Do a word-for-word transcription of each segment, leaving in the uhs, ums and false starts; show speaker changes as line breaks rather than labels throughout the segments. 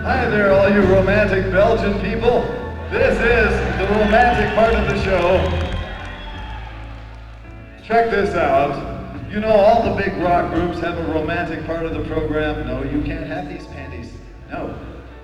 Hi there, all you romantic Belgian people. This is the romantic part of the show. Check this out. You know, all the big rock groups have a romantic part of the program. No, you can't have these panties. No.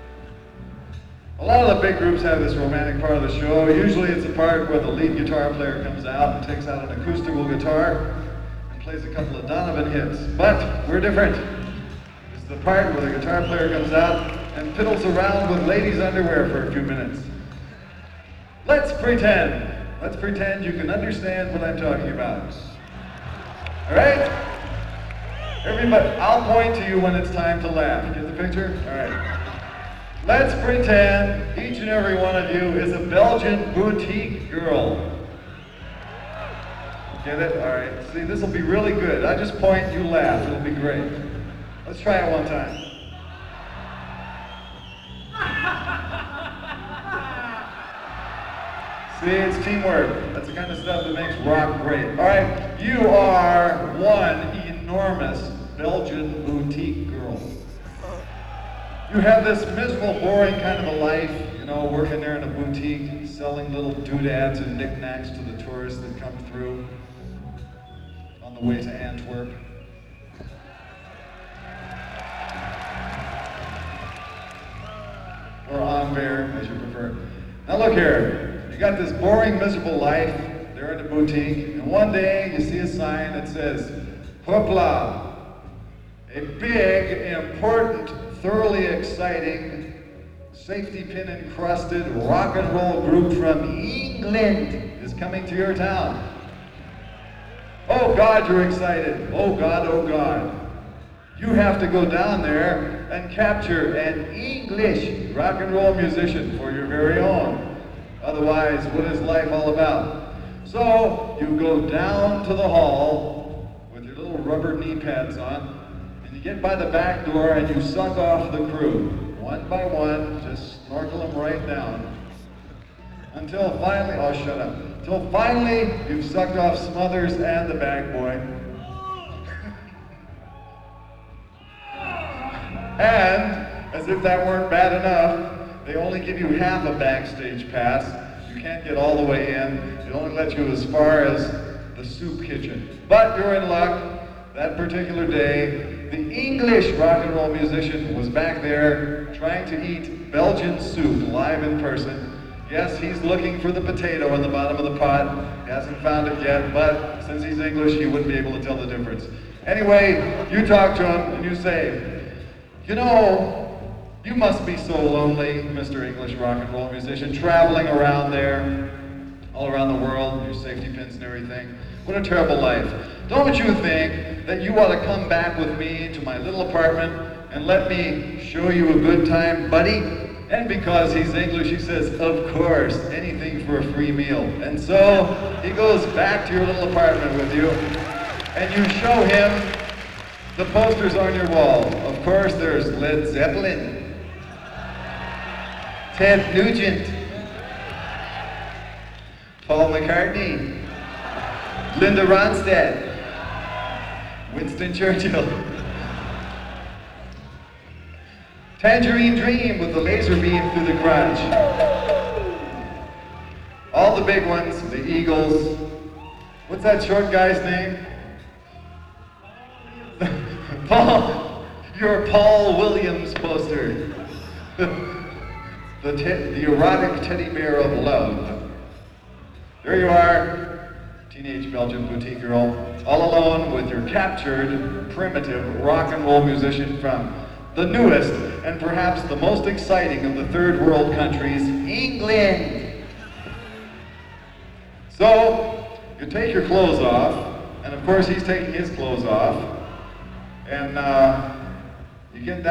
A lot of the big groups have this romantic part of the show. Usually it's a part where the lead guitar player comes out and takes out an acoustical guitar and plays a couple of Donovan hits. But we're different. It's the part where the guitar player comes out and fiddles around with ladies' underwear for a few minutes. Let's pretend. Let's pretend you can understand what I'm talking about. All right? Everybody, I'll point to you when it's time to laugh. Get the picture? All right. Let's pretend each and every one of you is a Belgian boutique girl. Get it? All right. See, this will be really good. I just point, you laugh. It'll be great. Let's try it one time. See, it's teamwork. That's the kind of stuff that makes rock great. All right, you are one enormous Belgian boutique girl. You have this miserable, boring kind of a life, you know, working there in a boutique, selling little doodads and knickknacks to the tourists that come through on the way to Antwerp. Or Anvers, as you prefer. Now look here. You got this boring, miserable life there in the boutique, and one day you see a sign that says, Hoopla, a big, important, thoroughly exciting, safety pin encrusted rock and roll group from England is coming to your town. Oh God, you're excited. Oh God, oh God. You have to go down there and capture an English rock and roll musician for your very own. Otherwise, what is life all about? So, you go down to the hall with your little rubber knee pads on, and you get by the back door and you suck off the crew. One by one, just snorkel them right down. Until finally, oh shut up. Until finally, you've sucked off Smothers and the bag boy. And, as if that weren't bad enough, they only give you half a backstage pass. You can't get all the way in. It only lets you as far as the soup kitchen. But you're in luck. That particular day, the English rock and roll musician was back there trying to eat Belgian soup live in person. Yes, he's looking for the potato in the bottom of the pot. He hasn't found it yet, but since he's English, he wouldn't be able to tell the difference. Anyway, you talk to him and you say, you know, you must be so lonely, Mister English rock and roll musician, traveling around there, all around the world, your safety pins and everything. What a terrible life. Don't you think that you ought to come back with me to my little apartment and let me show you a good time, buddy? And because he's English, he says, of course, anything for a free meal. And so he goes back to your little apartment with you, and you show him the posters on your wall. Of course, there's Led Zeppelin, Ted Nugent, Paul McCartney, Linda Ronstadt, Winston Churchill, Tangerine Dream with the laser beam through the crotch, all the big ones, the Eagles. What's that short guy's name? Paul, your Paul Williams poster. The, te the erotic teddy bear of love. There you are, teenage Belgian boutique girl, all alone with your captured, primitive rock and roll musician from the newest and perhaps the most exciting of the third world countries, England. So, you take your clothes off, and of course he's taking his clothes off, and uh, you get down